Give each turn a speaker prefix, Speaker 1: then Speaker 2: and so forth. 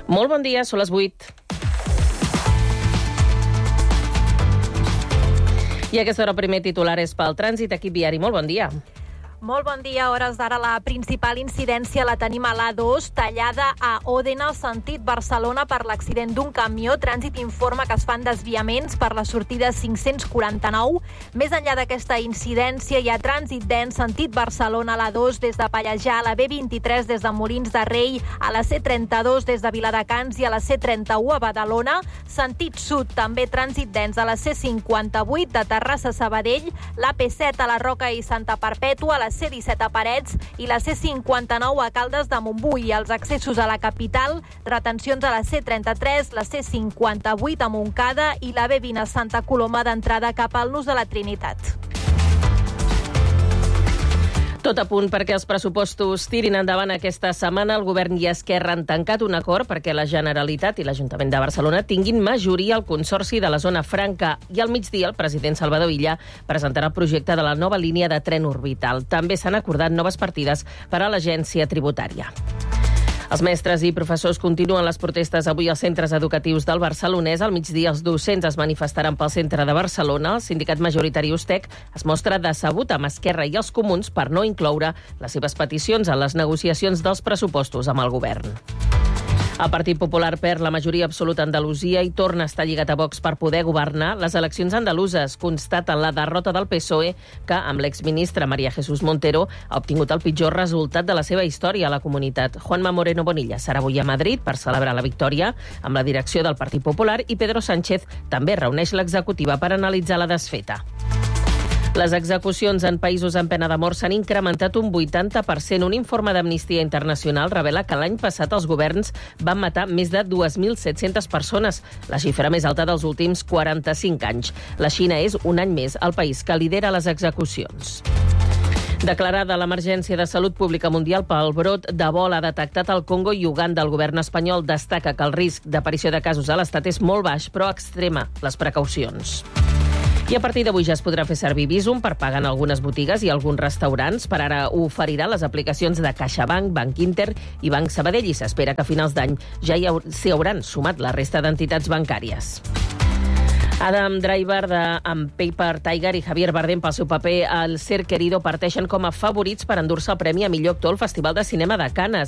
Speaker 1: Molt bon dia, són les 8. I a aquesta hora primer titular és pel trànsit, equip viari. Molt bon dia.
Speaker 2: Molt bon dia. A hores d'ara la principal incidència la tenim a l'A2, tallada a Òdena, sentit Barcelona, per l'accident d'un camió. Trànsit informa que es fan desviaments per la sortida 549. Més enllà d'aquesta incidència hi ha trànsit dens, sentit Barcelona a l'A2 des de Pallejà, a la B23 des de Molins de Rei, a la C32 des de Viladecans i a la C31 a Badalona. Sentit sud, també trànsit dens a la C58 de Terrassa a Sabadell, l'AP7 a la Roca i Santa Perpètua, a la C17 a Parets i la C59 a Caldes de Montbui. Els accessos a la capital, retencions a la C33, la C58 a Montcada i la B20 a Santa Coloma d'entrada cap al Nus de la Trinitat.
Speaker 1: Tot a punt perquè els pressupostos tirin endavant aquesta setmana. El Govern i Esquerra han tancat un acord perquè la Generalitat i l'Ajuntament de Barcelona tinguin majoria al Consorci de la Zona Franca. I al migdia el president Salvador Illa presentarà el projecte de la nova línia de tren orbital. També s'han acordat noves partides per a l'Agència Tributària. Els mestres i professors continuen les protestes avui als centres educatius del Barcelonès. Al migdia els docents es manifestaran pel centre de Barcelona. El sindicat majoritari USTEC es mostra decebut amb Esquerra i els Comuns per no incloure les seves peticions en les negociacions dels pressupostos amb el govern. El Partit Popular perd la majoria absoluta a Andalusia i torna a estar lligat a Vox per poder governar. Les eleccions andaluses constaten la derrota del PSOE, que amb l'exministre María Jesús Montero ha obtingut el pitjor resultat de la seva història a la comunitat. Juanma Moreno Bonilla serà avui a Madrid per celebrar la victòria amb la direcció del Partit Popular i Pedro Sánchez també reuneix l'executiva per analitzar la desfeta. Les execucions en països amb pena de mort s'han incrementat un 80%. Un informe d'Amnistia Internacional revela que l'any passat els governs van matar més de 2.700 persones, la xifra més alta dels últims 45 anys. La Xina és un any més el país que lidera les execucions. Declarada l'emergència de salut pública mundial pel brot d'Ebola detectat al Congo i Uganda, el govern espanyol destaca que el risc d'aparició de casos a l'estat és molt baix, però extrema les precaucions. I a partir d'avui ja es podrà fer servir Bizum per pagar en algunes botigues i alguns restaurants. Per ara ho oferirà les aplicacions de CaixaBank, Banc Inter i Banc Sabadell i s'espera que a finals d'any ja s'hi hauran sumat la resta d'entitats bancàries. Adam Driver amb Paper Tiger i Javier Bardem pel seu paper al Ser Querido parteixen com a favorits per endur-se el premi a millor actor al Festival de Cinema de Canes.